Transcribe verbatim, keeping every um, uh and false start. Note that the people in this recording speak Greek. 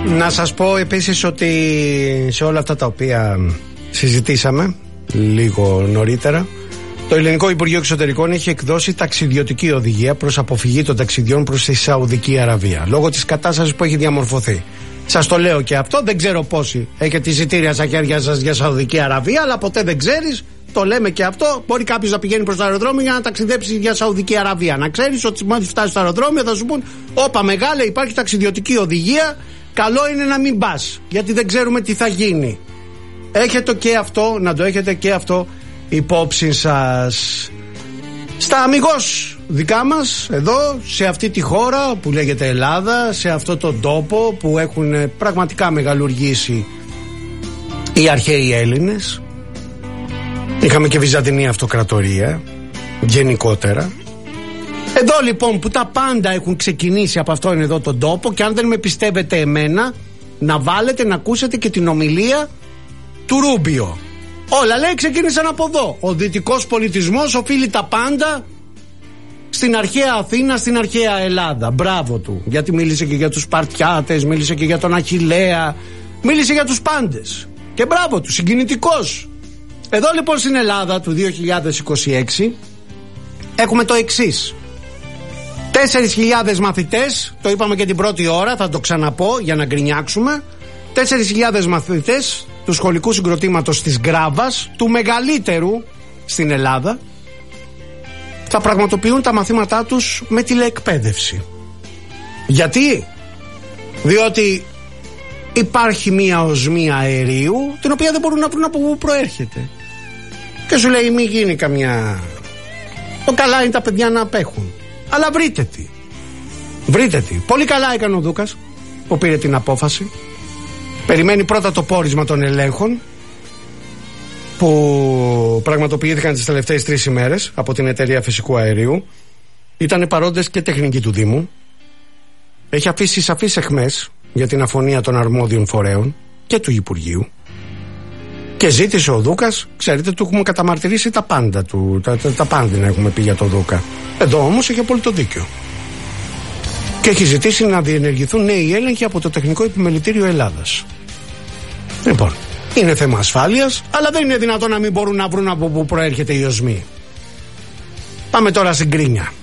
Να σας πω επίσης ότι σε όλα αυτά τα οποία συζητήσαμε λίγο νωρίτερα, το Ελληνικό Υπουργείο Εξωτερικών έχει εκδώσει ταξιδιωτική οδηγία προς αποφυγή των ταξιδιών προς τη Σαουδική Αραβία, λόγω της κατάστασης που έχει διαμορφωθεί. Σας το λέω και αυτό, δεν ξέρω πόσοι έχετε εισιτήρια στα χέρια σας για Σαουδική Αραβία, αλλά ποτέ δεν ξέρεις, το λέμε και αυτό. Μπορεί κάποιος να πηγαίνει προς το αεροδρόμιο για να ταξιδέψει για Σαουδική Αραβία. Να ξέρεις ότι μόλις φτάσεις στο αεροδρόμιο θα σου πούν: όπα μεγάλε, υπάρχει ταξιδιωτική οδηγία. Καλό είναι να μην πας, γιατί δεν ξέρουμε τι θα γίνει. Έχετε και αυτό, να το έχετε και αυτό υπόψη σας. Στα αμιγώς δικά μας, εδώ, σε αυτή τη χώρα που λέγεται Ελλάδα, σε αυτό τον τόπο που έχουν πραγματικά μεγαλουργήσει οι αρχαίοι Έλληνες. Είχαμε και Βυζαντινή Αυτοκρατορία γενικότερα. Εδώ λοιπόν που τα πάντα έχουν ξεκινήσει από αυτόν εδώ τον τόπο, και αν δεν με πιστεύετε εμένα, να βάλετε να ακούσετε και την ομιλία του Ρούμπιο. Όλα λέει ξεκίνησαν από εδώ. Ο δυτικός πολιτισμός οφείλει τα πάντα στην αρχαία Αθήνα, στην αρχαία Ελλάδα. Μπράβο του, γιατί μίλησε και για τους Σπαρτιάτες, μίλησε και για τον Αχιλλέα, μίλησε για τους πάντες. Και μπράβο του, συγκινητικός. Εδώ λοιπόν στην Ελλάδα του δύο χιλιάδες είκοσι έξι έχουμε το εξής. τέσσερις χιλιάδες μαθητές, το είπαμε και την πρώτη ώρα, θα το ξαναπώ για να γκρινιάξουμε. τέσσερις χιλιάδες μαθητές του σχολικού συγκροτήματος της Γκράβας, του μεγαλύτερου στην Ελλάδα, θα πραγματοποιούν τα μαθήματά τους με τηλεεκπαίδευση. Γιατί? Διότι υπάρχει μία οσμία αερίου, την οποία δεν μπορούν να βρουν από πού προέρχεται. Και σου λέει μη γίνει καμιά... Το καλά είναι τα παιδιά να απέχουν. Αλλά βρείτε τι. Βρείτε τι. Πολύ καλά έκανε ο Δούκας που πήρε την απόφαση. Περιμένει πρώτα το πόρισμα των ελέγχων που πραγματοποιήθηκαν τις τελευταίες τρεις ημέρες από την εταιρεία φυσικού αερίου. Ήτανε παρόντες και τεχνικοί του Δήμου. Έχει αφήσει σαφείς εχμές για την αφωνία των αρμόδιων φορέων και του Υπουργείου. Και ζήτησε ο Δούκας, ξέρετε, του έχουμε καταμαρτυρήσει τα πάντα του, τα, τα, τα πάντα να έχουμε πει για τον Δούκα. Εδώ όμως έχει απόλυτο δίκιο. Και έχει ζητήσει να διενεργηθούν νέοι έλεγχοι από το Τεχνικό Επιμελητήριο Ελλάδας. Λοιπόν, είναι θέμα ασφάλειας, αλλά δεν είναι δυνατόν να μην μπορούν να βρουν από πού προέρχεται η οσμή. Πάμε τώρα στην κρίνια.